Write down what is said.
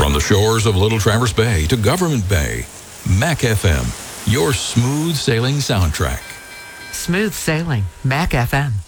From the shores of Little Traverse Bay to Government Bay, Mac FM, your smooth sailing soundtrack. Smooth sailing, Mac FM.